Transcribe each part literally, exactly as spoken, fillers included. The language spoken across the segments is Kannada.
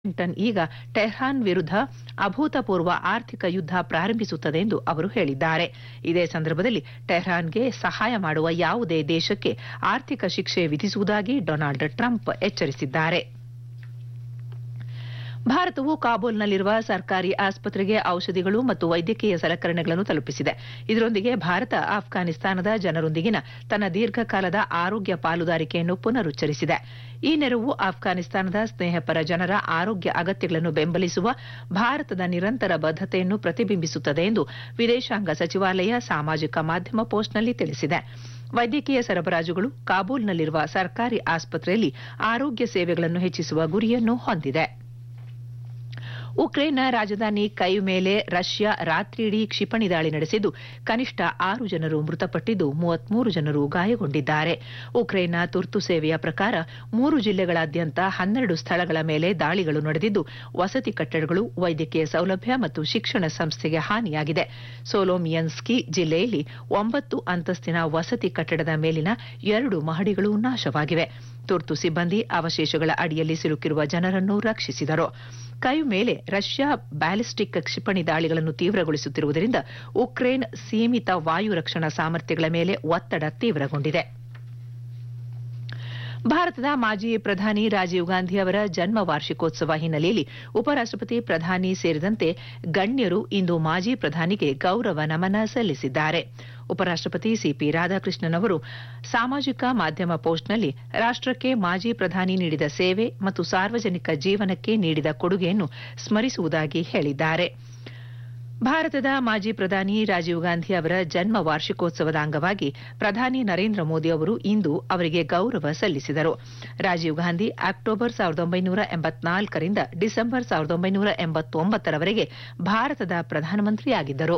ವಾಷಿಂಗ್ಟನ್ ಈಗ ಟೆಹ್ರಾನ್ ವಿರುದ್ಧ ಅಭೂತಪೂರ್ವ ಆರ್ಥಿಕ ಯುದ್ಧ ಪ್ರಾರಂಭಿಸುತ್ತದೆ ಎಂದು ಅವರು ಹೇಳಿದ್ದಾರೆ. ಇದೇ ಸಂದರ್ಭದಲ್ಲಿ ಟೆಹ್ರಾನ್ಗೆ ಸಹಾಯ ಮಾಡುವ ಯಾವುದೇ ದೇಶಕ್ಕೆ ಆರ್ಥಿಕ ಶಿಕ್ಷೆ ವಿಧಿಸುವುದಾಗಿ ಡೊನಾಲ್ಡ್ ಟ್ರಂಪ್ ಎಚ್ಚರಿಸಿದ್ದಾರೆ. ಭಾರತವು ಕಾಬೂಲ್ನಲ್ಲಿರುವ ಸರ್ಕಾರಿ ಆಸ್ಪತ್ರೆಗೆ ಔಷಧಿಗಳು ಮತ್ತು ವೈದ್ಯಕೀಯ ಸಲಕರಣೆಗಳನ್ನು ತಲುಪಿಸಿದೆ. ಇದರೊಂದಿಗೆ ಭಾರತ ಆಫ್ಘಾನಿಸ್ತಾನದ ಜನರೊಂದಿಗಿನ ತನ್ನ ದೀರ್ಘಕಾಲದ ಆರೋಗ್ಯ ಪಾಲುದಾರಿಕೆಯನ್ನು ಪುನರುಚ್ಚರಿಸಿದೆ. ಈ ನೆರವು ಆಫ್ಘಾನಿಸ್ತಾನದ ಸ್ನೇಹಪರ ಜನರ ಆರೋಗ್ಯ ಅಗತ್ಯಗಳನ್ನು ಬೆಂಬಲಿಸುವ ಭಾರತದ ನಿರಂತರ ಬದ್ಧತೆಯನ್ನು ಪ್ರತಿಬಿಂಬಿಸುತ್ತದೆ ಎಂದು ವಿದೇಶಾಂಗ ಸಚಿವಾಲಯ ಸಾಮಾಜಿಕ ಮಾಧ್ಯಮ ಪೋಸ್ಟ್ನಲ್ಲಿ ತಿಳಿಸಿದೆ. ವೈದ್ಯಕೀಯ ಸರಬರಾಜುಗಳು ಕಾಬೂಲ್ನಲ್ಲಿರುವ ಸರ್ಕಾರಿ ಆಸ್ಪತ್ರೆಯಲ್ಲಿ ಆರೋಗ್ಯ ಸೇವೆಗಳನ್ನು ಹೆಚ್ಚಿಸುವ ಗುರಿಯನ್ನು ಹೊಂದಿದೆ. ಉಕ್ರೇನ್ನ ರಾಜಧಾನಿ ಕೈವ್ ಮೇಲೆ ರಷ್ಯಾ ರಾತ್ರಿಯಿಡೀ ಕ್ಷಿಪಣಿ ದಾಳಿ ನಡೆಸಿದ್ದು ಕನಿಷ್ಠ ಆರು ಜನರು ಮೃತಪಟ್ಟಿದ್ದು ಮೂವತ್ಮೂರು ಜನರು ಗಾಯಗೊಂಡಿದ್ದಾರೆ. ಉಕ್ರೇನ್ನ ತುರ್ತು ಸೇವೆಯ ಪ್ರಕಾರ ಮೂರು ಜಿಲ್ಲೆಗಳಾದ್ಯಂತ ಹನ್ನೆರಡು ಸ್ಥಳಗಳ ಮೇಲೆ ದಾಳಿಗಳು ನಡೆದಿದ್ದು ವಸತಿ ಕಟ್ಟಡಗಳು, ವೈದ್ಯಕೀಯ ಸೌಲಭ್ಯ ಮತ್ತು ಶಿಕ್ಷಣ ಸಂಸ್ಥೆಗೆ ಹಾನಿಯಾಗಿದೆ. ಸೋಲೋಮಿಯನ್ಸ್ಕಿ ಜಿಲ್ಲೆಯಲ್ಲಿ ಒಂಬತ್ತು ಅಂತಸ್ತಿನ ವಸತಿ ಕಟ್ಟಡದ ಮೇಲಿನ ಎರಡು ಮಹಡಿಗಳು ನಾಶವಾಗಿವೆ. ತುರ್ತು ಸಿಬ್ಬಂದಿ ಅವಶೇಷಗಳ ಅಡಿಯಲ್ಲಿ ಸಿಲುಕಿರುವ ಜನರನ್ನು ರಕ್ಷಿಸಿದರು. ಕೈವ್ ಮೇಲೆ ರಷ್ಯಾ ಬ್ಯಾಲಿಸ್ಟಿಕ್ ಕ್ಷಿಪಣಿ ದಾಳಿಗಳನ್ನು ತೀವ್ರಗೊಳಿಸುತ್ತಿರುವುದರಿಂದ ಉಕ್ರೇನ್ ಸೀಮಿತ ವಾಯು ರಕ್ಷಣಾ ಸಾಮರ್ಥ್ಯಗಳ ಮೇಲೆ ಒತ್ತಡ ತೀವ್ರಗೊಂಡಿದೆ. ಭಾರತದ ಮಾಜಿ ಪ್ರಧಾನಿ ರಾಜೀವ್ ಗಾಂಧಿ ಅವರ ಜನ್ಮ ವಾರ್ಷಿಕೋತ್ಸವ ಹಿನ್ನೆಲೆಯಲ್ಲಿ ಉಪರಾಷ್ಟಪತಿ, ಪ್ರಧಾನಿ ಸೇರಿದಂತೆ ಗಣ್ಯರು ಇಂದು ಮಾಜಿ ಪ್ರಧಾನಿಗೆ ಗೌರವ ನಮನ ಸಲ್ಲಿಸಿದ್ದಾರೆ. ಉಪರಾಷ್ಟಪತಿ ಸಿಪಿ ರಾಧಾಕೃಷ್ಣನ್ ಅವರು ಸಾಮಾಜಿಕ ಮಾಧ್ಯಮ ಪೋಸ್ಟ್ನಲ್ಲಿ ರಾಷ್ಟಕ್ಕೆ ಮಾಜಿ ಪ್ರಧಾನಿ ನೀಡಿದ ಸೇವೆ ಮತ್ತು ಸಾರ್ವಜನಿಕ ಜೀವನಕ್ಕೆ ನೀಡಿದ ಕೊಡುಗೆಯನ್ನು ಸ್ಮರಿಸುವುದಾಗಿ ಹೇಳಿದ್ದಾರೆ. ಭಾರತದ ಮಾಜಿ ಪ್ರಧಾನಿ ರಾಜೀವ್ ಗಾಂಧಿ ಅವರ ಜನ್ಮ ವಾರ್ಷಿಕೋತ್ಸವದ ಅಂಗವಾಗಿ ಪ್ರಧಾನಿ ನರೇಂದ್ರ ಮೋದಿ ಅವರು ಇಂದು ಅವರಿಗೆ ಗೌರವ ಸಲ್ಲಿಸಿದರು. ರಾಜೀವ್ ಗಾಂಧಿ ಅಕ್ಟೋಬರ್ ಸಾವಿರದ ಒಂಬೈನೂರ ಎಂಬತ್ನಾಲ್ಕರಿಂದ ಡಿಸೆಂಬರ್ ಸಾವಿರದ ಒಂಬೈನೂರ ಎಂಬತ್ತೊಂಬತ್ತರವರೆಗೆ ಭಾರತದ ಪ್ರಧಾನಮಂತ್ರಿಯಾಗಿದ್ದರು.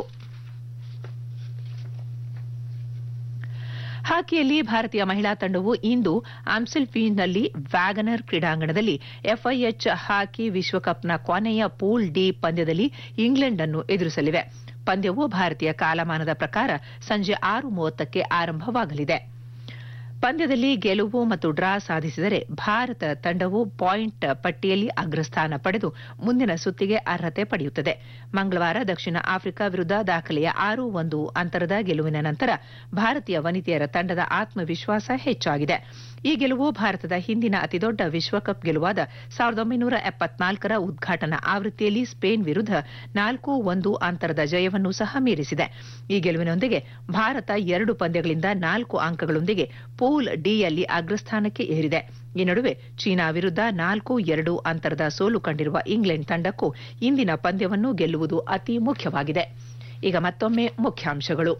ಹಾಕಿಯಲ್ಲಿ ಭಾರತೀಯ ಮಹಿಳಾ ತಂಡವು ಇಂದು ಆಮ್ಸ್ಟೆಲ್ವೀನ್ನಲ್ಲಿ ವ್ಯಾಗನರ್ ಕ್ರೀಡಾಂಗಣದಲ್ಲಿ ಎಫ್ಐಎಚ್ ಹಾಕಿ ವಿಶ್ವಕಪ್ನ ಕೊನೆಯ ಪೂಲ್ ಡಿ ಪಂದ್ಯದಲ್ಲಿ ಇಂಗ್ಲೆಂಡ್ ಅನ್ನು ಎದುರಿಸಲಿವೆ. ಪಂದ್ಯವು ಭಾರತೀಯ ಕಾಲಮಾನದ ಪ್ರಕಾರ ಸಂಜೆ ಆರು ಮೂವತ್ತಕ್ಕೆ ಆರಂಭವಾಗಲಿದೆ. ಪಂದ್ಯದಲ್ಲಿ ಗೆಲುವು ಮತ್ತು ಡ್ರಾ ಸಾಧಿಸಿದರೆ ಭಾರತ ತಂಡವು ಪಾಯಿಂಟ್ ಪಟ್ಟಿಯಲ್ಲಿ ಅಗ್ರಸ್ಥಾನ ಪಡೆದು ಮುಂದಿನ ಸುತ್ತಿಗೆ ಅರ್ಹತೆ ಪಡೆಯುತ್ತದೆ. ಮಂಗಳವಾರ ದಕ್ಷಿಣ ಆಫ್ರಿಕಾ ವಿರುದ್ಧ ದಾಖಲೆಯ ಆರು ಒಂದು ಅಂತರದ ಗೆಲುವಿನ ನಂತರ ಭಾರತೀಯ ವನಿತೆಯರ ತಂಡದ ಆತ್ಮವಿಶ್ವಾಸ ಹೆಚ್ಚಾಗಿದೆ. ಈ ಗೆಲುವು ಭಾರತದ ಹಿಂದಿನ ಅತಿದೊಡ್ಡ ವಿಶ್ವಕಪ್ ಗೆಲುವಾದ ಸಾವಿರದ ಒಂಬೈನೂರ ಎಪ್ಪತ್ನಾಲ್ಕರ ಉದ್ಘಾಟನಾ ಆವೃತ್ತಿಯಲ್ಲಿ ಸ್ಪೇನ್ ವಿರುದ್ಧ ನಾಲ್ಕು ಒಂದು ಅಂತರದ ಜಯವನ್ನು ಸಹ ಮೀರಿಸಿದೆ. ಈ ಗೆಲುವಿನೊಂದಿಗೆ ಭಾರತ ಎರಡು ಪಂದ್ಯಗಳಿಂದ ನಾಲ್ಕು ಅಂಕಗಳೊಂದಿಗೆ ಪೂಲ್ ಡಿಯಲ್ಲಿ ಅಗ್ರಸ್ಥಾನಕ್ಕೆ ಏರಿದೆ. ಈ ನಡುವೆ ಚೀನಾ ವಿರುದ್ಧ ನಾಲ್ಕು ಎರಡು ಅಂತರದ ಸೋಲು ಕಂಡಿರುವ ಇಂಗ್ಲೆಂಡ್ ತಂಡಕ್ಕೂ ಇಂದಿನ ಪಂದ್ಯವನ್ನು ಗೆಲ್ಲುವುದು ಅತಿ ಮುಖ್ಯವಾಗಿದೆ. ಈಗ ಮತ್ತೊಮ್ಮೆ ಮುಖ್ಯಾಂಶಗಳು.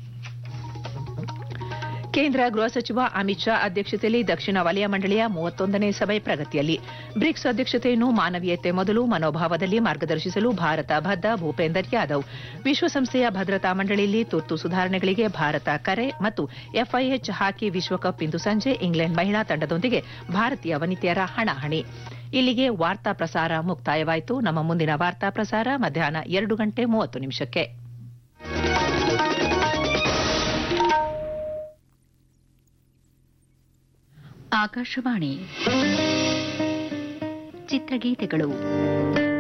ಕೇಂದ್ರ ಗೃಹ ಸಚಿವ ಅಮಿತ್ ಶಾ ಅಧ್ಯಕ್ಷತೆಯಲ್ಲಿ ದಕ್ಷಿಣ ವಲಯ ಮಂಡಳಿಯ ಮೂವತ್ತೊಂದನೇ ಸಭೆ ಪ್ರಗತಿಯಲ್ಲಿ. ಬ್ರಿಕ್ಸ್ ಅಧ್ಯಕ್ಷತೆಯನ್ನು ಮಾನವೀಯತೆ ಮೊದಲು ಮನೋಭಾವದಲ್ಲಿ ಮಾರ್ಗದರ್ಶಿಸಲು ಭಾರತ ಬದ್ಧ, ಭೂಪೇಂದರ್ ಯಾದವ್. ವಿಶ್ವಸಂಸ್ಥೆಯ ಭದ್ರತಾ ಮಂಡಳಿಯಲ್ಲಿ ತುರ್ತು ಸುಧಾರಣೆಗಳಿಗೆ ಭಾರತ ಕರೆ ಮತ್ತು ಎಫ್ಐಎಚ್ ಹಾಕಿ ವಿಶ್ವಕಪ್ ಇಂದು ಸಂಜೆ ಇಂಗ್ಲೆಂಡ್ ಮಹಿಳಾ ತಂಡದೊಂದಿಗೆ ಭಾರತೀಯ ವನಿತೆಯರ ಹಣಾಹಣಿ. ಇಲ್ಲಿಗೆ ವಾರ್ತಾ ಪ್ರಸಾರ ಮುಕ್ತಾಯವಾಯಿತು. ನಮ್ಮ ಮುಂದಿನ ವಾರ್ತಾ ಪ್ರಸಾರ ಮಧ್ಯಾಹ್ನ ಎರಡು ಗಂಟೆ ಮೂವತ್ತು ನಿಮಿಷಕ್ಕೆ. ಆಕಾಶವಾಣಿ ಚಿತ್ರಗೀತೆಗಳು.